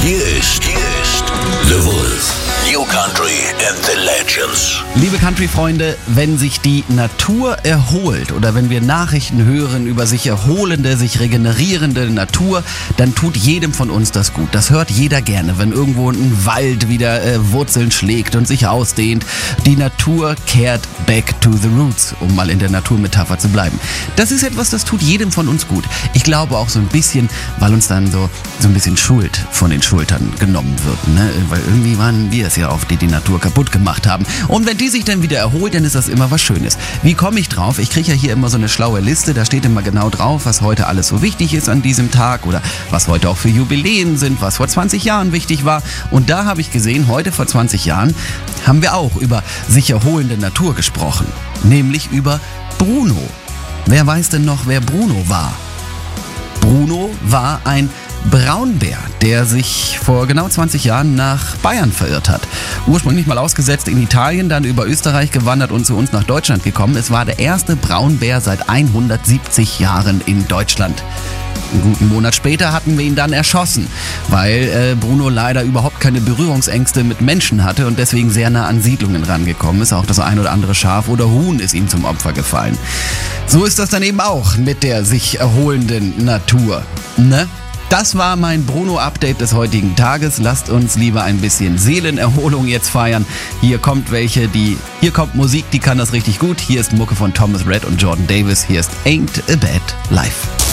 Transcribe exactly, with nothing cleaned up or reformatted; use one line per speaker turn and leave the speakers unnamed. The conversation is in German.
Hier ist, hier ist The Wolf. New Country and the Legends.
Liebe Country-Freunde, wenn sich die Natur erholt oder wenn wir Nachrichten hören über sich erholende, sich regenerierende Natur, dann tut jedem von uns das gut. Das hört jeder gerne, wenn irgendwo ein Wald wieder äh, Wurzeln schlägt und sich ausdehnt. Die Natur kehrt back to the roots, um mal in der Naturmetapher zu bleiben. Das ist etwas, das tut jedem von uns gut. Ich glaube auch so ein bisschen, weil uns dann so, so ein bisschen Schuld von den Schultern genommen wird, ne? Weil irgendwie waren wir es ja auf, die die Natur kaputt gemacht haben. Und wenn die sich dann wieder erholt, dann ist das immer was Schönes. Wie komme ich drauf? Ich kriege ja hier immer so eine schlaue Liste, da steht immer genau drauf, was heute alles so wichtig ist an diesem Tag oder was heute auch für Jubiläen sind, was vor zwanzig Jahren wichtig war. Und da habe ich gesehen, heute vor zwanzig Jahren haben wir auch über sich erholende Natur gesprochen. Nämlich über Bruno. Wer weiß denn noch, wer Bruno war? Bruno war ein Braunbär, der sich vor genau zwanzig Jahren nach Bayern verirrt hat. Ursprünglich mal ausgesetzt in Italien, dann über Österreich gewandert und zu uns nach Deutschland gekommen. Es war der erste Braunbär seit hundertsiebzig Jahren in Deutschland. Einen guten Monat später hatten wir ihn dann erschossen, weil äh, Bruno leider überhaupt keine Berührungsängste mit Menschen hatte und deswegen sehr nah an Siedlungen rangekommen ist. Auch das ein oder andere Schaf oder Huhn ist ihm zum Opfer gefallen. So ist das dann eben auch mit der sich erholenden Natur, ne? Das war mein Bruno-Update des heutigen Tages. Lasst uns lieber ein bisschen Seelenerholung jetzt feiern. Hier kommt welche, die, hier kommt Musik, die kann das richtig gut. Hier ist Mucke von Thomas Rhett und Jordan Davis. Hier ist Ain't a Bad Life.